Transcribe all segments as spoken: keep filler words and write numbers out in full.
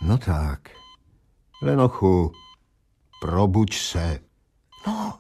No tak. Lenochu, probuď se. No.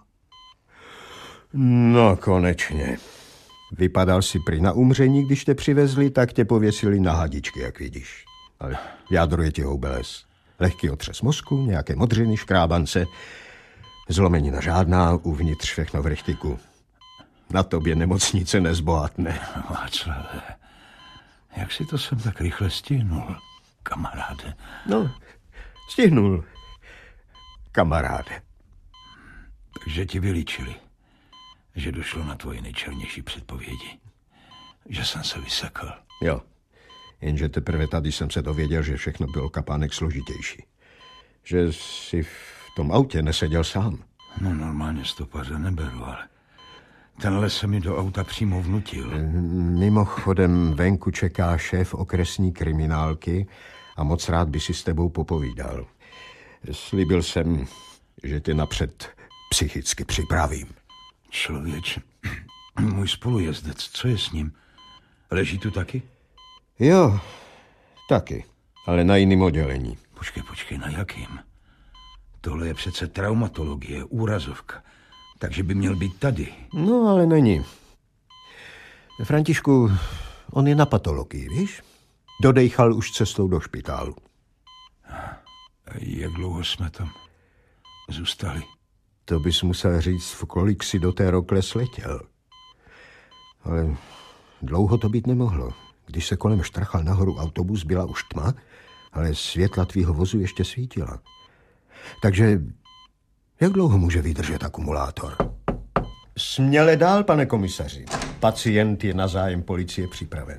No, konečně. Vypadal si prý na umření, když tě přivezli, tak tě pověsili na hadičky, jak vidíš. Ale jádro ti houbeles. Lehký otřes mozku, nějaké modřiny, škrábance, zlomenina žádná, uvnitř všechno v rychtiku. Na tobě nemocnice nezbohatne. Václave, jak si to jsem tak rychle stihnul, kamaráde? No, stihnul, kamaráde. Takže ti vylíčili, že došlo na tvoje nejčernější předpovědi. Že jsem se vysekl. Jo, jenže teprve tady jsem se dověděl, že všechno bylo kapánek složitější. Že jsi v tom autě neseděl sám. No normálně stopaře neberu, ale tenhle se mi do auta přímo vnutil. Mimochodem venku čeká šéf okresní kriminálky a moc rád by si s tebou popovídal. Slíbil jsem, že tě napřed psychicky připravím. Člověče, můj spolujezdec, co je s ním? Leží tu taky? Jo, taky, ale na jiném oddělení. Počkej, počkej, na jakým? Tohle je přece traumatologie, úrazovka. Takže by měl být tady. No, ale není. Františku, on je na patologii, víš? Dodejchal už cestou do špitálu. A jak dlouho jsme tam zůstali? To bys musel říct, v kolik si do té rokle sletěl. Ale dlouho to být nemohlo. Když se kolem štrachal nahoru autobus, byla už tma, ale světla tvýho vozu ještě svítila. Takže jak dlouho může vydržet akumulátor? Směle dál, pane komisaři. Pacient je na zájem policie připraven.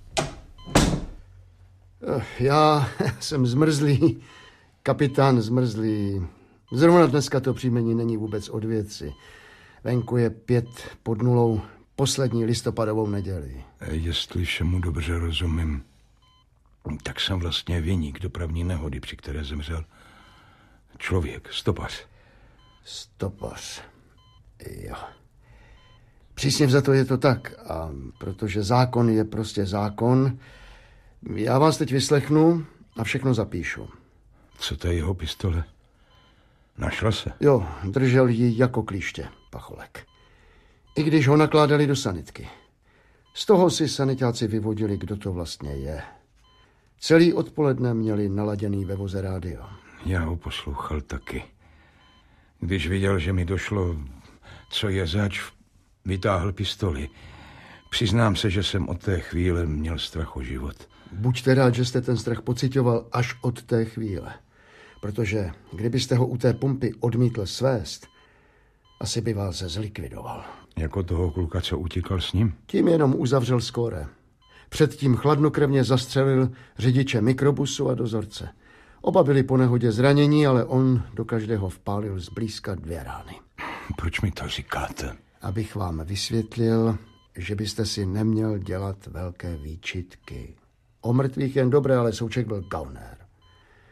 Já jsem zmrzlý, kapitán zmrzlý. Zrovna dneska to příjmení není vůbec od věci. Venku je pět pod nulou, poslední listopadovou neděli. Jestli všemu dobře rozumím, tak jsem vlastně viník dopravní nehody, při které zemřel člověk, stopař. Stopař, jo. Přísně vzato je to tak, a protože zákon je prostě zákon, já vás teď vyslechnu a všechno zapíšu. Co to je jeho pistole? Našla se? Jo, držel ji jako klíště, pacholek. I když ho nakládali do sanitky. Z toho si sanitáci vyvodili, kdo to vlastně je. Celý odpoledne měli naladěný ve voze rádio. Já ho poslouchal taky. Když viděl, že mi došlo, co je zač, vytáhl pistoli. Přiznám se, že jsem od té chvíle měl strach o život. Buďte rád, že jste ten strach pocitoval až od té chvíle. Protože kdybyste ho u té pumpy odmítl svést, asi by vás zlikvidoval. Jako toho kluka, co utíkal s ním? Tím jenom uzavřel skóre. Předtím chladnokrevně zastřelil řidiče mikrobusu a dozorce. Oba byli po nehodě zranění, ale on do každého vpálil zblízka dvě rány. Proč mi to říkáte? Abych vám vysvětlil, že byste si neměl dělat velké výčitky. O mrtvých jen dobré, ale Souček byl gauner.